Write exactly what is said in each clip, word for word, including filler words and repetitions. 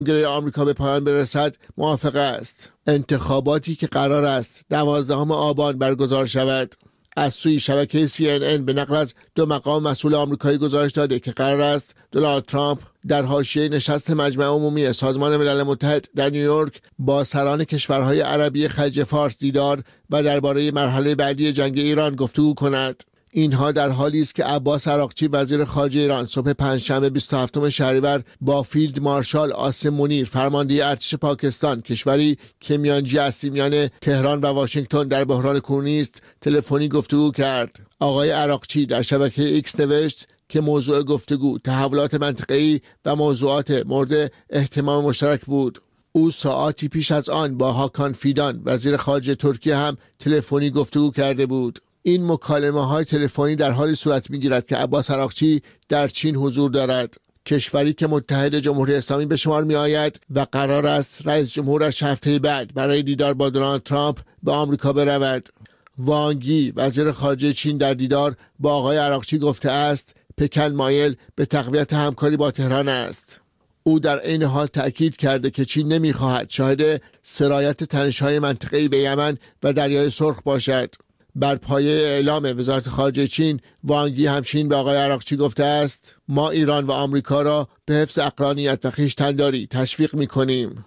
کنگره آمریکا به پایان برسد موافق است. انتخاباتی که قرار است دوازدهم آبان برگزار شود. از سوی شبکه سی ان ان به نقل از دو مقام مسئول آمریکایی گزارش داده که قرار است دونالد ترامپ در حاشیه نشست مجمع عمومی سازمان ملل متحد در نیویورک با سران کشورهای عربی خلیج فارس دیدار و درباره مرحله بعدی جنگ ایران گفتگو کند. اینها در حالی است که عباس عراقچی وزیر خارجه ایران صبح پنجشنبه بیست و هفتم شهریور با فیلد مارشال عاصم منیر فرمانده ارتش پاکستان، کشوری که میانجی اصلی میان تهران و واشنگتن در بحران کنونی است، تلفنی گفتگو کرد. آقای عراقچی در شبکه ایکس نوشت که موضوع گفتگو تحولات منطقه‌ای و موضوعات مورد اهتمام مشترک بود. او ساعاتی پیش از آن با هاکان فیدان وزیر خارجه ترکیه هم تلفنی گفتگو کرده بود. این مکالمه های تلفنی در حالی صورت می‌گیرد که عباس عراقچی در چین حضور دارد، کشوری که متحد جمهوری اسلامی به شمار می آید و قرار است رئیس جمهورش هفته بعد برای دیدار با دونالد ترامپ به آمریکا برود. وانگ یی وزیر خارجه چین در دیدار با آقای عراقچی گفته است پکن مایل به تقویت همکاری با تهران است. او در عین حال تأکید کرده که چین نمی‌خواهد شاهد سرایت تنش‌های منطقه‌ای به یمن و دریای سرخ باشد. بر پایه اعلام وزارت خارجه چین، وانگ یی همچنین به آقای عراقچی گفته است ما ایران و آمریکا را به حفظ عقلانیت و خویشتن‌داری تشویق می‌کنیم.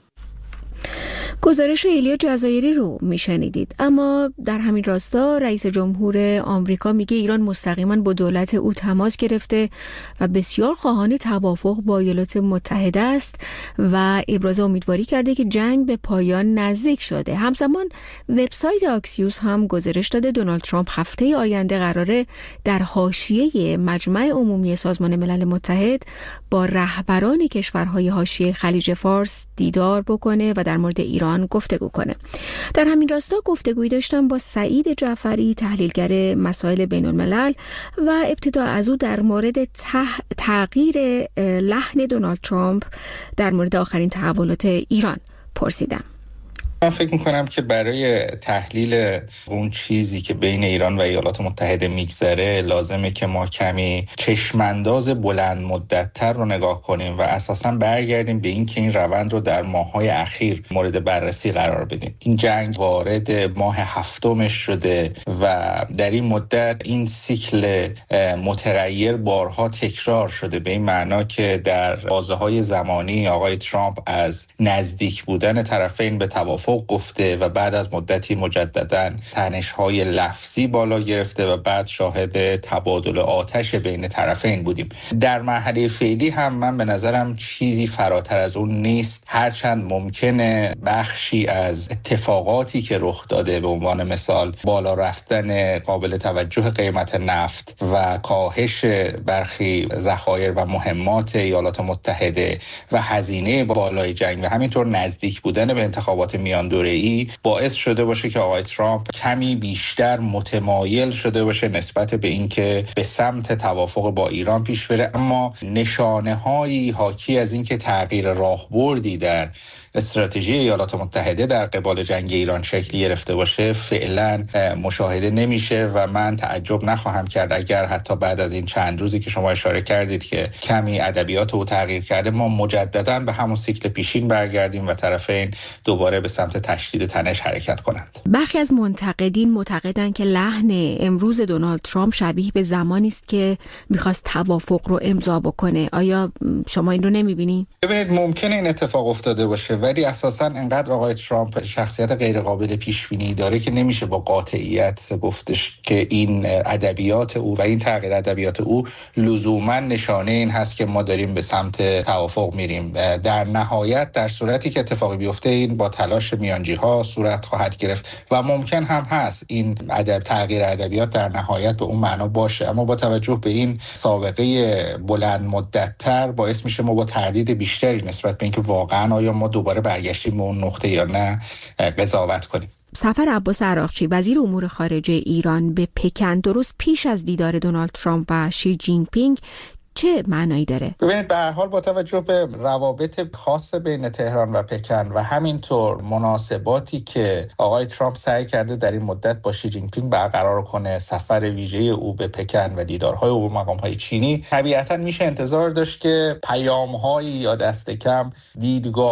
گزارش ایلیا جزایری رو میشنیدید. اما در همین راستا رئیس جمهور آمریکا میگه ایران مستقیما با دولت او تماس گرفته و بسیار خواهان توافق با ایالات متحده است و ابراز امیدواری کرده که جنگ به پایان نزدیک شده. همزمان وبسایت آکسیوس هم گزارش داده دونالد ترامپ هفته آینده قراره در حاشیه مجمع عمومی سازمان ملل متحد با رهبران کشورهای حاشیه خلیج فارس دیدار بکنه و در مورد ایران گفتگو کنه. در همین راستا گفتگویی داشتم با سعید جعفری، تحلیلگر مسائل بین الملل، و ابتدا از او در مورد تغییر لحن دونالد ترامپ در مورد آخرین تحولات ایران پرسیدم. من فکر میکنم که برای تحلیل اون چیزی که بین ایران و ایالات متحده میگذره لازمه که ما کمی چشمانداز بلند مدت‌تر رو نگاه کنیم و اساساً برگردیم به این که این روند رو در ماه‌های اخیر مورد بررسی قرار بدیم. این جنگ وارد ماه هفتمش شده و در این مدت این سیکل متغیر بارها تکرار شده، به این معنا که در بازه‌های زمانی آقای ترامپ از نزدیک بودن طرفین به توافق گفته و بعد از مدتی مجدداً تنش‌های لفظی بالا گرفته و بعد شاهد تبادل آتش بین طرفین بودیم. در مرحله فعلی هم من به نظرم چیزی فراتر از اون نیست، هرچند ممکنه بخشی از اتفاقاتی که رخ داده، به عنوان مثال بالا رفتن قابل توجه قیمت نفت و کاهش برخی ذخایر و مهمات ایالات متحده و هزینه بالای جنگ و همینطور نزدیک بودن به انتخابات میان دوره‌ای باعث شده باشه که آقای ترامپ کمی بیشتر متمایل شده باشه نسبت به اینکه به سمت توافق با ایران پیش بره، اما نشانه‌هایی حاکی از اینکه تغییر راهبردی در استراتژی ایالات متحده در قبال جنگ ایران شکلی گرفته باشه فعلا مشاهده نمیشه و من تعجب نخواهم کرد اگر حتی بعد از این چند روزی که شما اشاره کردید که کمی ادبیات او تغییر کرده، ما مجددا به همون سیکل پیشین برگردیم و طرفین دوباره به سمت تشدید تنش حرکت کنند. برخی از منتقدین معتقدند که لحن امروز دونالد ترامپ شبیه به زمانی است که می‌خواست توافق رو امضا بکنه. آیا شما این رو نمی‌بینید؟ ببینید ممکنه این اتفاق افتاده باشه، ولی اساساً انقدر آقای ترامپ شخصیت غیر قابل پیش بینی داره که نمیشه با قاطعیت گفتش که این ادبیات او و این تغییر ادبیات او لزوما نشانه این هست که ما داریم به سمت توافق میریم. در نهایت در صورتی که اتفاقی بیفته این با تلاش میانجی ها صورت خواهد گرفت و ممکن هم هست این ادب تغییر ادبیات در نهایت به اون معنا باشه، اما با توجه به این سابقه بلند مدت تر باعث میشه ما با تردید بیشتری نسبت به اینکه واقعا آیا ما دوباره برگشتیم به اون نقطه یا نه قضاوت کنیم. سفر عباس عراقچی وزیر امور خارجه ایران به پکن درست پیش از دیدار دونالد ترامپ و شی جین پینگ چه معنایی داره؟ ببینید به هر حال با توجه به روابط خاص بین تهران و پکن و همینطور مناسباتی که آقای ترامپ سعی کرده در این مدت با شی جین پینگ برقرار کنه، سفر ویژه او به پکن و دیدارهای او با مقام‌های چینی، طبیعتاً میشه انتظار داشت که پیام‌هایی یا دست کم دیدگاه